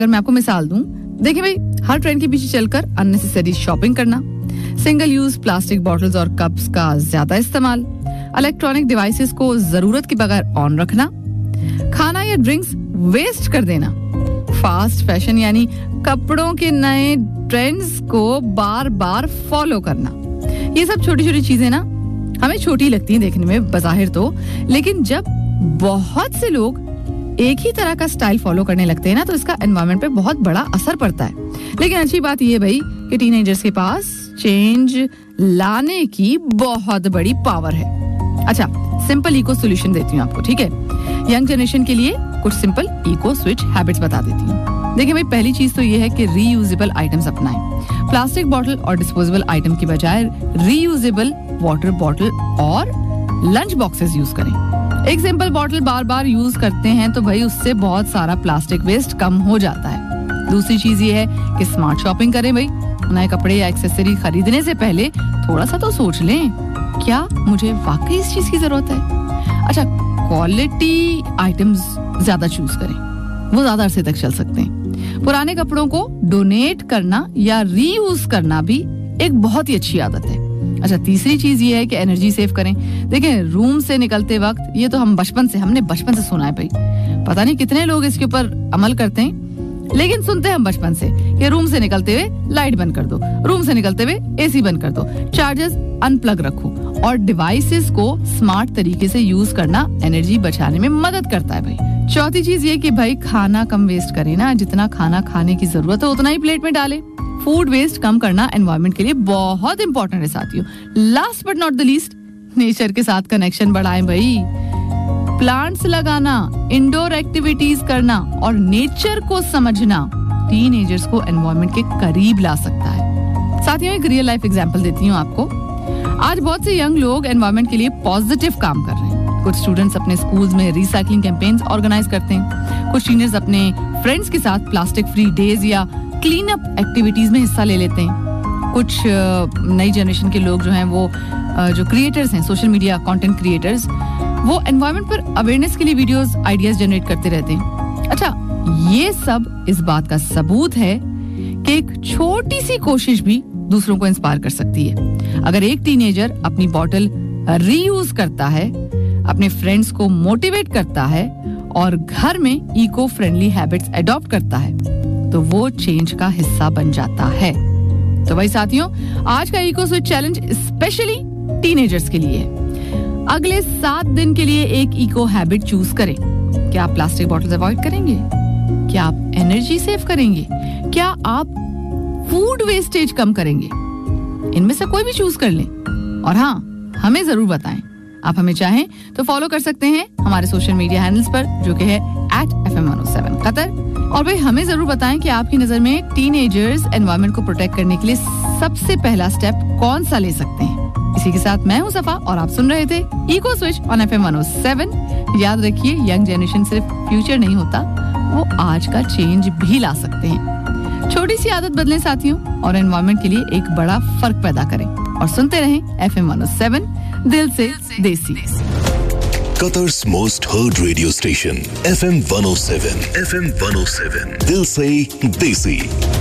अगर मैं आपको मिसाल दूं, देखिए भाई, हर ट्रेंड के पीछे चलकर अननेसेसरी शॉपिंग करना, सिंगल यूज प्लास्टिक बॉटल्स और कप्स का ज्यादा इस्तेमाल, इलेक्ट्रॉनिक डिवाइसेस को जरूरत के बगैर ऑन रखना, खाना या ड्रिंक्स वेस्ट कर देना, फास्ट फैशन यानी कपड़ों के नए ट्रेंड्स को बार बार फॉलो करना। ये सब छोटी छोटी चीजें ना हमें छोटी लगती हैं देखने में बज़ाहिर तो, लेकिन जब बहुत से लोग एक ही तरह का स्टाइल फॉलो करने लगते हैं ना, तो इसका एनवायरनमेंट पे बहुत बड़ा असर पड़ता है। लेकिन अच्छी बात यह है भाई कि टीनेजर्स के पास चेंज लाने की बहुत बड़ी पावर है। अच्छा, सिंपल इको सॉल्यूशन देती हूँ आपको, ठीक है? यंग जनरेशन के लिए कुछ सिंपल इको स्विच हैबिट्स बता देती हूँ। देखिए भाई, पहली चीज तो ये है कि रीयूजेबल आइटम्स अपनाएं। प्लास्टिक बॉटल और डिस्पोजेबल आइटम की बजाय रीयूजेबल वाटर बॉटल और लंच बॉक्सेस यूज करें। एक सिंपल बॉटल बार बार यूज करते हैं तो भाई उससे बहुत सारा प्लास्टिक वेस्ट कम हो जाता है। दूसरी चीज ये है कि स्मार्ट शॉपिंग करें भाई। नए कपड़े या एक्सेसरी खरीदने से पहले थोड़ा सा तो सोच लें, क्या मुझे वाकई इस चीज की जरूरत है? अच्छा, क्वालिटी आइटम्स ज्यादा चूज करें, वो ज्यादा अरसे तक चल सकते हैं। पुराने कपड़ों को डोनेट करना या रीयूज करना भी एक बहुत ही अच्छी आदत है। अच्छा, तीसरी चीज ये है कि एनर्जी सेव करें। देखें, रूम से निकलते वक्त, ये तो हमने बचपन से सुना है भाई, पता नहीं कितने लोग इसके ऊपर अमल करते हैं, लेकिन सुनते हैं हम बचपन से कि रूम से निकलते हुए लाइट बंद कर दो, रूम से निकलते हुए एसी बंद कर दो, चार्जर्स अनप्लग रखो, और डिवाइसेस को स्मार्ट तरीके से यूज करना एनर्जी बचाने में मदद करता है भाई। चौथी चीज ये कि भाई खाना कम वेस्ट करें ना, जितना खाना खाने की जरूरत है उतना ही प्लेट में डालें। फूड वेस्ट कम करना एनवायरनमेंट के लिए बहुत इंपॉर्टेंट है साथियों। Last but not the least, nature के साथ कनेक्शन बढ़ाएं भाई। प्लांट्स लगाना, इंडोर एक्टिविटीज करना और नेचर को समझना टीनेजर्स को एनवायरनमेंट के करीब ला सकता है। साथियों, एक रियल लाइफ एग्जांपल देती हूँ आपको। आज बहुत से यंग लोग एनवायरनमेंट के लिए पॉजिटिव काम कर रहे हैं। कुछ स्टूडेंट्स अपने स्कूल्स में रिसाइकलिंग कैंपेन्स ऑर्गेनाइज करते हैं, कुछ टीनेजर्स अपने फ्रेंड्स के साथ प्लास्टिक फ्री डेज या क्लीन अप एक्टिविटीज में हिस्सा ले लेते हैं। कुछ नई जनरेशन के लोग जो हैं वो जो क्रिएटर्स हैं, सोशल मीडिया कंटेंट क्रिएटर्स, वो एनवायरनमेंट पर अवेयरनेस के लिए वीडियोस, आइडियाज जनरेट करते रहते हैं। अच्छा, ये सब इस बात का सबूत है कि एक छोटी सी कोशिश भी दूसरों को इंस्पायर कर सकती है। अगर एक टीनेजर अपनी बॉटल रीयूज करता है, अपने फ्रेंड्स को मोटिवेट करता है और घर में इको फ्रेंडली हैबिट्स अडॉप्ट करता है, तो वो चेंज का हिस्सा बन जाता है। तो भाई साथियों, आज का eco switch challenge specially teenagers के लिए है। अगले 7 दिन के लिए एक इको हैबिट चूज करें। क्या आप प्लास्टिक बॉटल्स अवॉइड करेंगे? क्या आप एनर्जी सेव करेंगे? क्या आप फूड वेस्टेज कम करेंगे? इनमें से कोई भी चूज कर लें और हाँ, हमें जरूर बताएं। आप हमें चाहें तो फॉलो कर सकते हैं हमारे सोशल मीडिया हैंडल्स पर, जो कि है @FM107 कतर। और भाई हमें जरूर बताएं कि आपकी नजर में टीनेजर्स एनवायरनमेंट को प्रोटेक्ट करने के लिए सबसे पहला स्टेप कौन सा ले सकते हैं। इसी के साथ मैं हूं सफा और आप सुन रहे थे इको स्विच ऑन FM107। याद रखिए, यंग जनरेशन सिर्फ फ्यूचर नहीं होता, वो आज का चेंज भी ला सकते हैं। छोटी सी आदत बदलें साथियों और एनवायरनमेंट के लिए एक बड़ा फर्क पैदा करें। और सुनते रहें FM107, दिल से देसी। Qatar's most heard radio station, FM107. FM107. Dil se desi.